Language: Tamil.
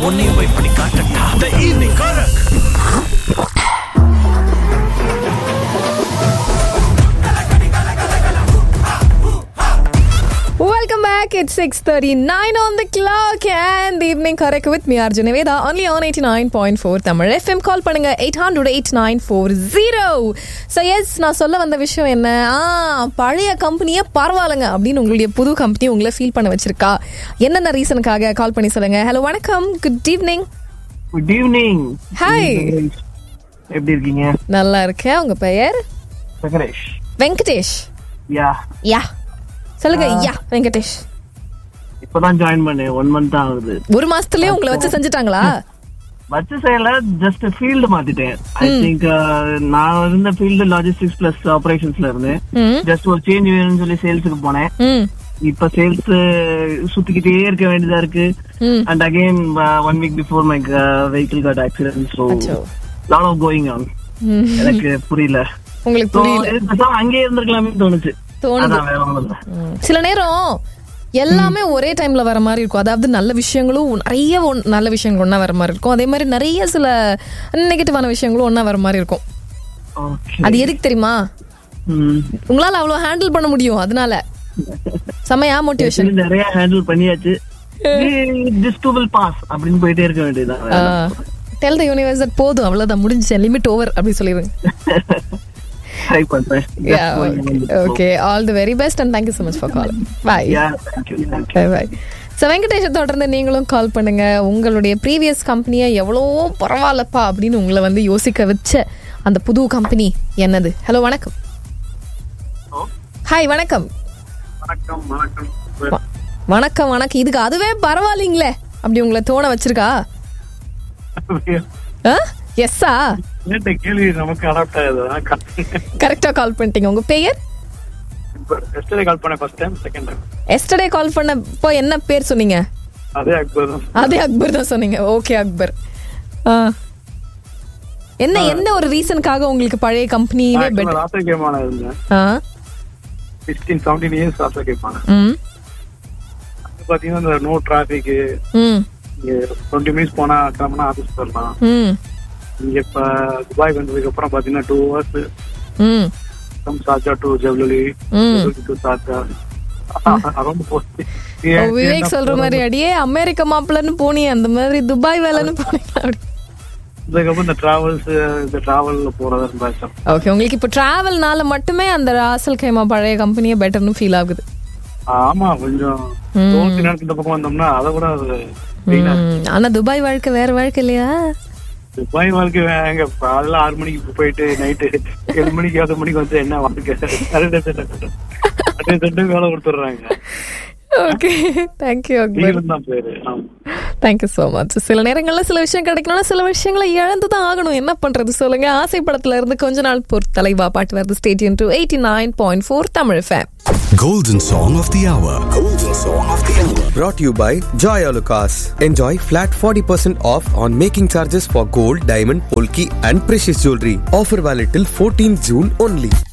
உன்னையும் போய் பண்ணி காட்டட்டா. The evening Karak. Welcome back. It's 6:39 on the clock and the evening correct with me Arjun Veda only on 89.4 Tamil FM. Call பண்ணுங்க 800-8940. So yes, நான் சொல்ல வந்த விஷயம் என்ன, பழைய கம்பெனியே பரவாயில்லைங்க அப்படின்னு உங்களுடைய புது கம்பெனி உங்களை ஃபீல் பண்ண வச்சிருக்கா, என்னென்ன ரீசனுக்காக கால் பண்ணி சொல்லுங்க. ஹலோ வணக்கம், good evening. Good evening. Hi, எப்படி இருக்கீங்க? நல்லா இருக்கேன். உங்க பெயர்? வெங்கடேஷ். வெங்கடேஷ். யா சொல்லுங்க. யா வெங்கடேஷ். இப்பதான் ஜாயின் பண்ணேன், 1 month ஆகுது. ஒரு மாசத்துலயே உங்களை வச்சு செஞ்சுட்டாங்களா? வச்சு செய்யல, ஜஸ்ட் ஃபீல்டு மாத்திட்டேன். ஐ திங்க் நான் இருந்த ஃபீல்டு லாஜிஸ்டிக்ஸ் பிளஸ் ஆபரேஷன்ஸ்ல இருந்தேன். ஜஸ்ட் ஒரு சேஞ்ச் வேணும்னு சொல்லி சேல்ஸுக்கு போனேன். இப்ப சேல்ஸ் சுத்திக்கிட்டே இருக்க வேண்டியதா இருக்கு. And again 1 week before my vehicle got accident, so lot of going on. எனக்கு புரியல. உங்களுக்கு புரியல? அங்கே இருந்திருக்கலாமே தோணுச்சு. சில நேரம் எல்லாமே ஒரே டைம்ல வர மாதிரி இருக்கும். அதாவது நல்ல விஷயங்களும் நிறைய நல்ல விஷயங்கள் ஒன்னா வர மாதிரி இருக்கும், அதே மாதிரி நிறைய சில நெகட்டிவான விஷயங்களும் ஒன்னா வர மாதிரி இருக்கும். அது எதுக்கு தெரியுமா? உங்களால அவ்வளவு ஹேண்டில் பண்ண முடியும், அதனால செமையா மோட்டிவேஷன். நிறைய ஹேண்டில் பண்ணியாச்சு. This too will pass அப்படின்னு போயிட்டே இருக்க வேண்டியதுதான். Tell the universe that போதும், அவ்வளவுதான், முடிஞ்சிச்சு, லிமிட் ஓவர் அப்படி சொல்லிடுங்க. Try பண்றேன். Okay, all the very best and thank you so much for calling. Bye. Thank you. Bye. So Venkatesh, தொடர்ந்து நீங்களும் கால் பண்ணுங்க. உங்களுடைய ப்ரீவியஸ் கம்பெனியை எவ்வளோ பரவாயில்லப்பா அப்படின்னு உங்களை வந்து யோசிக்க வச்ச அந்த புது கம்பெனி என்னது? ஹலோ வணக்கம். ஹாய் வணக்கம். வணக்கம் வணக்கம். இதுக்கு அதுவே பரவாயில்லைங்களே அப்படி உங்களை தோண வச்சிருக்கா? எஸ்ஸா? கேள்வி நமக்கு அடாப்ட் ஆகுது. கரெக்டா கால் பண்ணிட்டீங்க. உங்க பெயர்? எஸ்டர்டே கால் பண்ண first time, second time. Yesterday கால் பண்ணப்போ என்ன பேர் சொன்னீங்க? அதே அக்பர் தான். அதே அக்பர் தான் சொன்னீங்க. ஓகே அக்பர். என்ன ஒரு ரீசனுக்காக உங்களுக்கு பழைய கம்பெனியே பெட்டர்? ராசா கேமான இருந்தேன். 16-17 இயர்ஸ் ராசா கேமான. அது பாத்தீங்கன்னா இந்த நோ டிராபிக், 20 minutes போனா கிளம்புனா ஆபீஸ் போறலாம். இங்க இப்ப துபாய் வந்ததுக்கு அப்புறம் பாத்தீங்கன்னா 2 hours from Sharjah to Jebel to Sharjah. Vivek சொல்ற மாதிரி அடியே அமெரிக்கா மாப்பிள்ளன்னு போனி, அந்த மாதிரி துபாய் வேலைன்னு போனீங்க. இதுக்கப்புறம் இந்த டிராவல்ல போறதா இருந்தா. ஓகே, உங்களுக்கு இப்ப டிராவல்னால மட்டுமே அந்த ராசல் கைமா பழைய கம்பெனியே பெட்டர்னு ஃபீல் ஆகுது? ஆமா, கொஞ்சம் இந்த பக்கம் வந்தோம்னா அதை விட அது. ஆனா துபாய் வாழ்க்கை வேற வாழ்க்கை இல்லையா? துபாய் வாழ்க்கை எங்க அதெல்லாம் 6 மணிக்கு போயிட்டு நைட்டு 7 மணிக்கு 8 மணிக்கு வந்து என்ன வாழ்க்கை வேலை கொடுத்துடுறாங்க. Okay, thank you Akbar. Thank you so much. சில நேரங்கள்ல சில விஷயம் கிடைக்கணும்னா சில விஷயங்களை இழந்துதான் ஆகணும், என்ன பண்றது சொல்லுங்க. ஆசை படத்துல இருந்து கொஞ்ச நாள் பொறுத்தலைவா பாட்டு வருது. Stay tuned to 89.4 Tamil FM. Golden Song of the Hour. Golden Song of the Hour. Brought to you by Joy Alucas. Enjoy flat 40% off on making charges for gold, diamond, polki and precious jewelry. Offer valid till 14 June only.